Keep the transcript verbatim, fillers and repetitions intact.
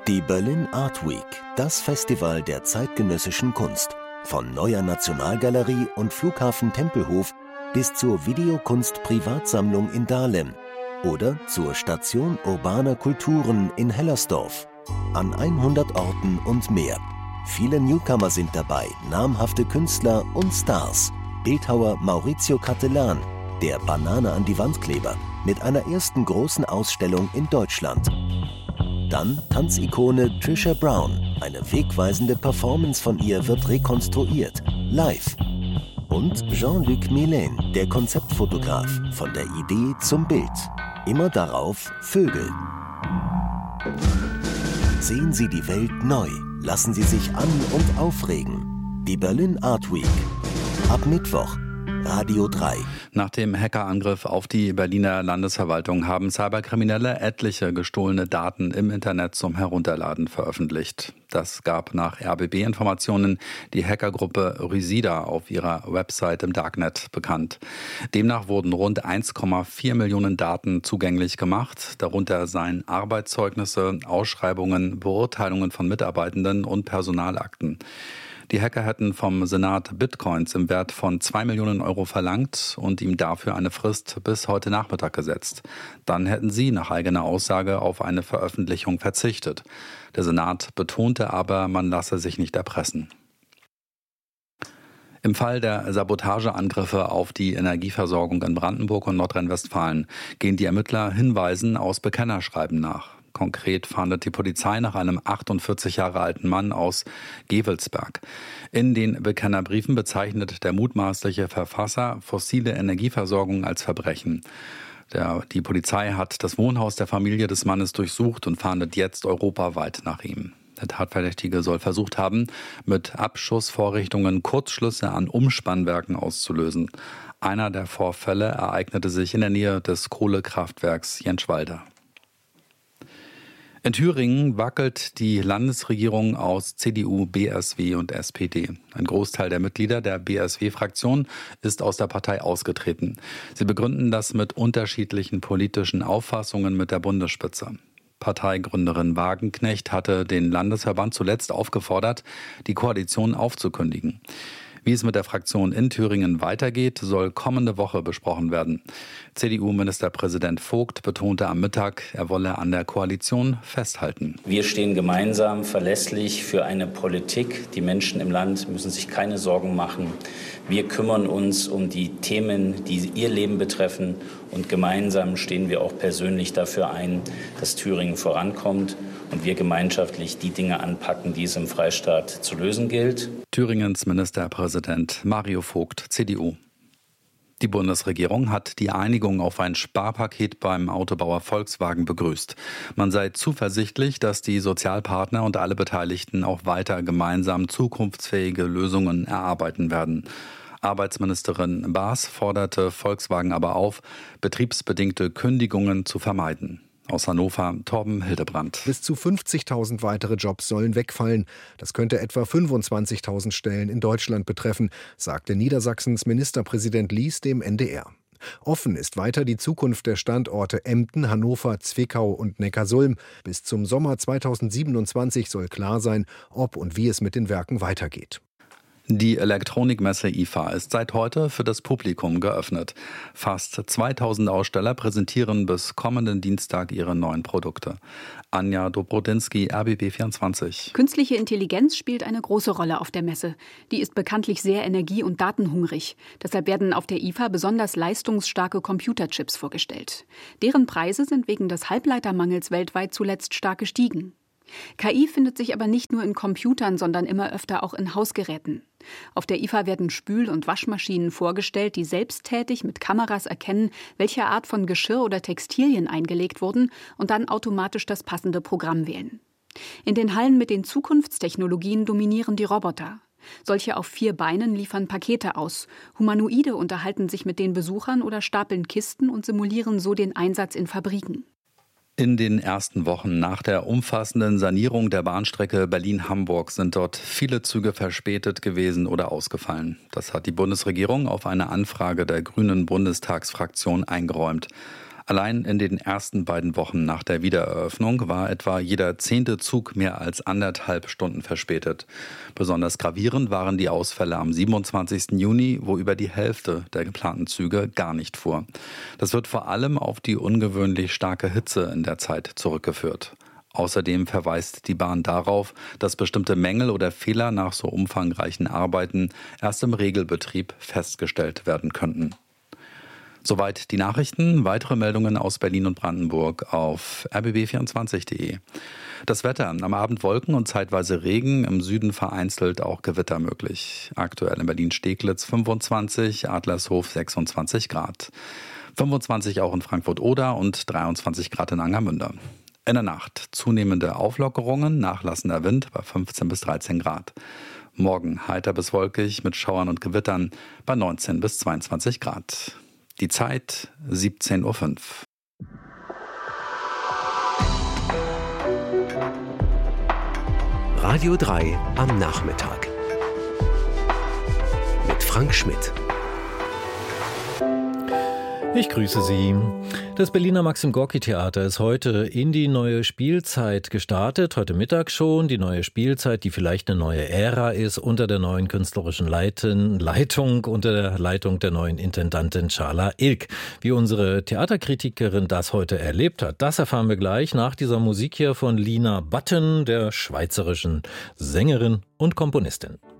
Die Berlin Art Week, das Festival der zeitgenössischen Kunst. Von Neuer Nationalgalerie und Flughafen Tempelhof bis zur Videokunst-Privatsammlung in Dahlem oder zur Station urbaner Kulturen in Hellersdorf. An hundert Orten und mehr. Viele Newcomer sind dabei, namhafte Künstler und Stars. Bildhauer Maurizio Cattelan, der Banane an die Wandkleber, mit einer ersten großen Ausstellung in Deutschland. Dann Tanzikone Trisha Brown. Eine wegweisende Performance von ihr wird rekonstruiert, live. Und Jean-Luc Mélin, der Konzeptfotograf, von der Idee zum Bild. Immer darauf Vögel. Sehen Sie die Welt neu. Lassen Sie sich an- und aufregen. Die Berlin Art Week. Ab Mittwoch. Radio drei. Nach dem Hackerangriff auf die Berliner Landesverwaltung haben Cyberkriminelle etliche gestohlene Daten im Internet zum Herunterladen veröffentlicht. Das gab nach R B B-Informationen die Hackergruppe Rysida auf ihrer Website im Darknet bekannt. Demnach wurden rund eins Komma vier Millionen Daten zugänglich gemacht. Darunter seien Arbeitszeugnisse, Ausschreibungen, Beurteilungen von Mitarbeitenden und Personalakten. Die Hacker hätten vom Senat Bitcoins im Wert von zwei Millionen Euro verlangt und ihm dafür eine Frist bis heute Nachmittag gesetzt. Dann hätten sie nach eigener Aussage auf eine Veröffentlichung verzichtet. Der Senat betonte aber, man lasse sich nicht erpressen. Im Fall der Sabotageangriffe auf die Energieversorgung in Brandenburg und Nordrhein-Westfalen gehen die Ermittler Hinweisen aus Bekennerschreiben nach. Konkret fahndet die Polizei nach einem achtundvierzig Jahre alten Mann aus Gevelsberg. In den Bekennerbriefen bezeichnet der mutmaßliche Verfasser fossile Energieversorgung als Verbrechen. Der, die Polizei hat das Wohnhaus der Familie des Mannes durchsucht und fahndet jetzt europaweit nach ihm. Der Tatverdächtige soll versucht haben, mit Abschussvorrichtungen Kurzschlüsse an Umspannwerken auszulösen. Einer der Vorfälle ereignete sich in der Nähe des Kohlekraftwerks Jentschwalde. In Thüringen wackelt die Landesregierung aus C D U, B S W und S P D. Ein Großteil der Mitglieder der B S W-Fraktion ist aus der Partei ausgetreten. Sie begründen das mit unterschiedlichen politischen Auffassungen mit der Bundesspitze. Parteigründerin Wagenknecht hatte den Landesverband zuletzt aufgefordert, die Koalition aufzukündigen. Wie es mit der Fraktion in Thüringen weitergeht, soll kommende Woche besprochen werden. C D U-Ministerpräsident Vogt betonte am Mittag, er wolle an der Koalition festhalten. Wir stehen gemeinsam verlässlich für eine Politik. Die Menschen im Land müssen sich keine Sorgen machen. Wir kümmern uns um die Themen, die ihr Leben betreffen. Und gemeinsam stehen wir auch persönlich dafür ein, dass Thüringen vorankommt und wir gemeinschaftlich die Dinge anpacken, die es im Freistaat zu lösen gilt. Thüringens Ministerpräsident Mario Vogt, C D U. Die Bundesregierung hat die Einigung auf ein Sparpaket beim Autobauer Volkswagen begrüßt. Man sei zuversichtlich, dass die Sozialpartner und alle Beteiligten auch weiter gemeinsam zukunftsfähige Lösungen erarbeiten werden. Arbeitsministerin Baas forderte Volkswagen aber auf, betriebsbedingte Kündigungen zu vermeiden. Aus Hannover, Torben Hildebrandt. Bis zu fünfzigtausend weitere Jobs sollen wegfallen. Das könnte etwa fünfundzwanzigtausend Stellen in Deutschland betreffen, sagte Niedersachsens Ministerpräsident Lies dem N D R. Offen ist weiter die Zukunft der Standorte Emden, Hannover, Zwickau und Neckarsulm. Bis zum Sommer zweitausendsiebenundzwanzig soll klar sein, ob und wie es mit den Werken weitergeht. Die Elektronikmesse I F A ist seit heute für das Publikum geöffnet. Fast zweitausend Aussteller präsentieren bis kommenden Dienstag ihre neuen Produkte. Anja Dobrodinsky, R B B vierundzwanzig. Künstliche Intelligenz spielt eine große Rolle auf der Messe. Die ist bekanntlich sehr energie- und datenhungrig. Deshalb werden auf der I F A besonders leistungsstarke Computerchips vorgestellt. Deren Preise sind wegen des Halbleitermangels weltweit zuletzt stark gestiegen. K I findet sich aber nicht nur in Computern, sondern immer öfter auch in Hausgeräten. Auf der I F A werden Spül- und Waschmaschinen vorgestellt, die selbsttätig mit Kameras erkennen, welche Art von Geschirr oder Textilien eingelegt wurden und dann automatisch das passende Programm wählen. In den Hallen mit den Zukunftstechnologien dominieren die Roboter. Solche auf vier Beinen liefern Pakete aus. Humanoide unterhalten sich mit den Besuchern oder stapeln Kisten und simulieren so den Einsatz in Fabriken. In den ersten Wochen nach der umfassenden Sanierung der Bahnstrecke Berlin-Hamburg sind dort viele Züge verspätet gewesen oder ausgefallen. Das hat die Bundesregierung auf eine Anfrage der Grünen Bundestagsfraktion eingeräumt. Allein in den ersten beiden Wochen nach der Wiedereröffnung war etwa jeder zehnte Zug mehr als anderthalb Stunden verspätet. Besonders gravierend waren die Ausfälle am siebenundzwanzigsten Juni, wo über die Hälfte der geplanten Züge gar nicht fuhr. Das wird vor allem auf die ungewöhnlich starke Hitze in der Zeit zurückgeführt. Außerdem verweist die Bahn darauf, dass bestimmte Mängel oder Fehler nach so umfangreichen Arbeiten erst im Regelbetrieb festgestellt werden könnten. Soweit die Nachrichten. Weitere Meldungen aus Berlin und Brandenburg auf r b b vierundzwanzig punkt de. Das Wetter: Am Abend Wolken und zeitweise Regen, im Süden vereinzelt auch Gewitter möglich. Aktuell in Berlin-Steglitz fünfundzwanzig, Adlershof sechsundzwanzig Grad. fünfundzwanzig auch in Frankfurt-Oder und dreiundzwanzig Grad in Angermünde. In der Nacht zunehmende Auflockerungen, nachlassender Wind bei fünfzehn bis dreizehn Grad. Morgen heiter bis wolkig mit Schauern und Gewittern bei neunzehn bis zweiundzwanzig Grad. Die Zeit siebzehn Uhr fünf. Radio drei am Nachmittag. Mit Frank Schmidt. Ich grüße Sie. Das Berliner Maxim-Gorki-Theater ist heute in die neue Spielzeit gestartet, heute Mittag schon. Die neue Spielzeit, die vielleicht eine neue Ära ist, unter der neuen künstlerischen Leiten, Leitung, unter der Leitung der neuen Intendantin Carla Ilk. Wie unsere Theaterkritikerin das heute erlebt hat, das erfahren wir gleich nach dieser Musik hier von Lina Button, der schweizerischen Sängerin und Komponistin.